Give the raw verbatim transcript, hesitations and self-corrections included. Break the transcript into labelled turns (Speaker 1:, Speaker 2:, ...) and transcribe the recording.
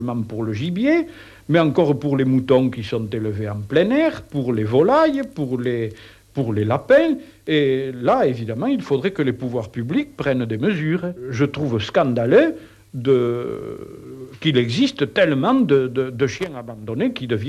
Speaker 1: pour le gibier, mais encore pour les moutons qui sont élevés en plein air, pour les volailles, pour les, pour les lapins. Et là, évidemment, il faudrait que les pouvoirs publics prennent des mesures. Je trouve scandaleux de... qu'il existe tellement de, de, de chiens abandonnés qui deviennent